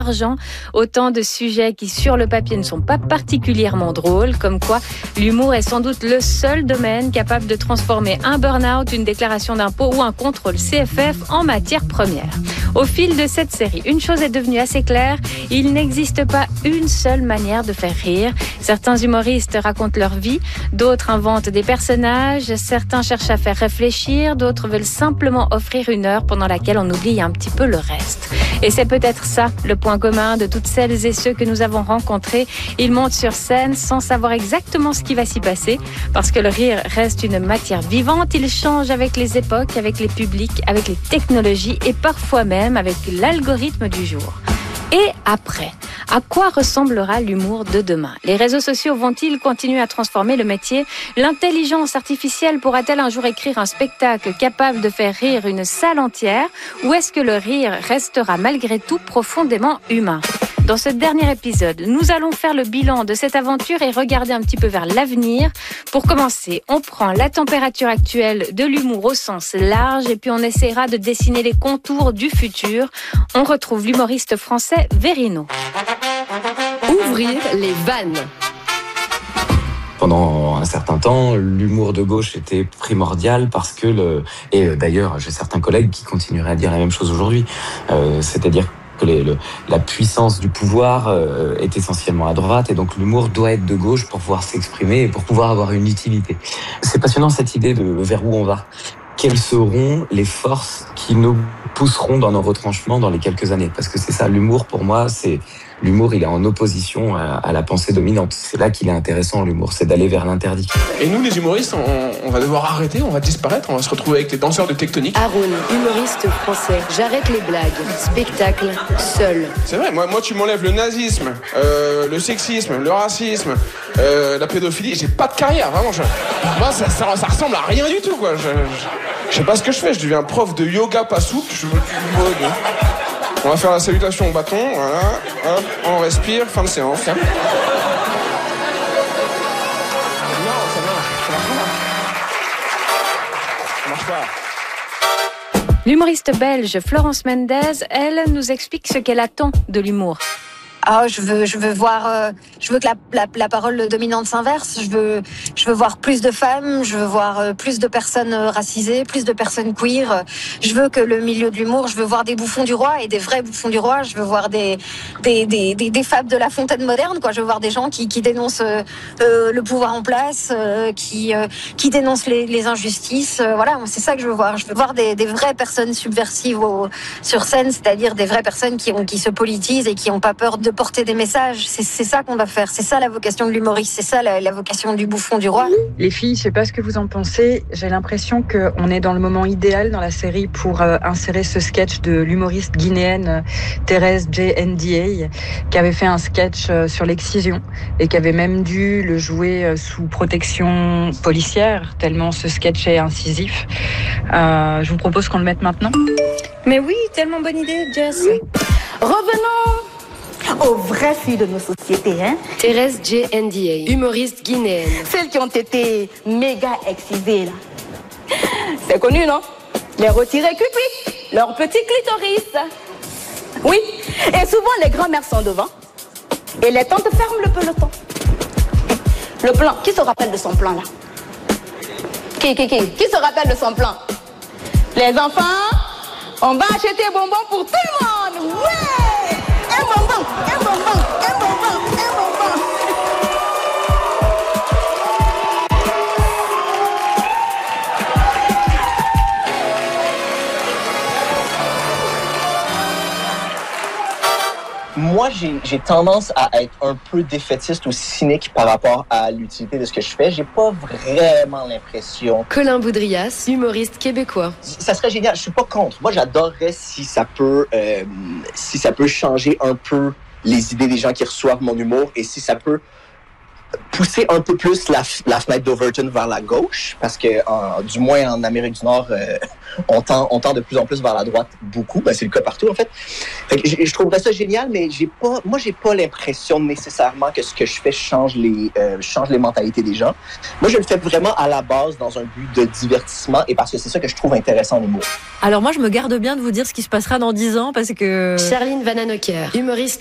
Argent, autant de sujets qui sur le papier ne sont pas particulièrement drôles, comme quoi l'humour est sans doute le seul domaine capable de transformer un burn-out, une déclaration d'impôt ou un contrôle CFF en matière première. Au fil de cette série, une chose est devenue assez claire, il n'existe pas une seule manière de faire rire. Certains humoristes racontent leur vie, d'autres inventent des personnages, certains cherchent à faire réfléchir, d'autres veulent simplement offrir une heure pendant laquelle on oublie un petit peu le reste. Et c'est peut-être ça le point commun de toutes celles et ceux que nous avons rencontrés. Ils montent sur scène sans savoir exactement ce qui va s'y passer, parce que le rire reste une matière vivante. Il change avec les époques, avec les publics, avec les technologies et parfois même avec l'algorithme du jour. Et après, à quoi ressemblera l'humour de demain? Les réseaux sociaux vont-ils continuer à transformer le métier? L'intelligence artificielle pourra-t-elle un jour écrire un spectacle capable de faire rire une salle entière? Ou est-ce que le rire restera malgré tout profondément humain? Dans ce dernier épisode, nous allons faire le bilan de cette aventure et regarder un petit peu vers l'avenir. Pour commencer, on prend la température actuelle de l'humour au sens large et puis on essaiera de dessiner les contours du futur. On retrouve l'humoriste français Verino. Ouvrir les vannes. Pendant un certain temps, l'humour de gauche était primordial parce que et d'ailleurs, j'ai certains collègues qui continueraient à dire la même chose aujourd'hui. C'est-à-dire que la puissance du pouvoir est essentiellement à droite et donc l'humour doit être de gauche pour pouvoir s'exprimer et pour pouvoir avoir une utilité. C'est passionnant cette idée de vers où on va. Quelles seront les forces qui nous pousseront dans nos retranchements dans les quelques années? Parce que c'est ça, l'humour pour moi, l'humour, il est en opposition à la pensée dominante. C'est là qu'il est intéressant, l'humour, c'est d'aller vers l'interdit. Et nous, les humoristes, on va devoir arrêter, on va disparaître, on va se retrouver avec les danseurs de tectonique. Haroun, humoriste français. J'arrête les blagues. Spectacle, seul. C'est vrai, moi tu m'enlèves le nazisme, le sexisme, le racisme, la pédophilie, j'ai pas de carrière, vraiment. Moi, ça ressemble à rien du tout, quoi. Je sais pas ce que je fais, je deviens prof de yoga pas souple, On va faire la salutation au bâton, voilà, hop, on respire, fin de séance. Non, ça marche pas. L'humoriste belge Florence Mendez, elle, nous explique ce qu'elle attend de l'humour. Ah, je veux voir, je veux que la parole dominante s'inverse. Je veux voir plus de femmes. Je veux voir plus de personnes racisées, plus de personnes queer. Je veux que le milieu de l'humour, je veux voir des bouffons du roi et des vrais bouffons du roi. Je veux voir des fables de la Fontaine moderne, quoi. Je veux voir des gens qui dénoncent le pouvoir en place, qui dénoncent les injustices. Voilà, c'est ça que je veux voir. Je veux voir des vraies personnes subversives sur scène, c'est-à-dire des vraies personnes qui se politisent et qui n'ont pas peur de porter des messages. C'est ça qu'on va faire. C'est ça la vocation de l'humoriste. C'est ça la vocation du bouffon du roi. Les filles, je sais pas ce que vous en pensez. J'ai l'impression qu'on est dans le moment idéal dans la série pour insérer ce sketch de l'humoriste guinéenne Thérèse J. Ndiaye, qui avait fait un sketch sur l'excision et qui avait même dû le jouer sous protection policière, tellement ce sketch est incisif. Je vous propose qu'on le mette maintenant. Mais oui, tellement bonne idée, Jess. Revenons aux vraies filles de nos sociétés, hein. Thérèse J. Ndiaye, humoriste guinéenne. Celles qui ont été méga excisées, là. C'est connu, non? Les retirés cupi, leur petit clitoris. Oui, et souvent les grands-mères sont devant et les tantes ferment le peloton. Le plan, qui se rappelle de son plan, là? Qui se rappelle de son plan? Les enfants, on va acheter des bonbons pour tout le monde. Ouais! Un bonbon, un bonbon, un bonbon, un bonbon. Moi, j'ai tendance à être un peu défaitiste ou cynique par rapport à l'utilité de ce que je fais. J'ai pas vraiment l'impression. Colin Boudrias, humoriste québécois. Ça serait génial. Je suis pas contre. Moi, j'adorerais si ça peut changer un peu les idées des gens qui reçoivent mon humour et si ça peut pousser un peu plus la fenêtre d'Overton vers la gauche, parce que du moins en Amérique du Nord, on tend de plus en plus vers la droite beaucoup. C'est le cas partout en fait. Je trouverais ça génial, mais j'ai pas l'impression nécessairement que ce que je fais change les mentalités des gens. Moi, je le fais vraiment à la base dans un but de divertissement et parce que c'est ça que je trouve intéressant en humour. Alors moi, je me garde bien de vous dire ce qui se passera dans 10 ans parce que... Charline Vanhoenacker, humoriste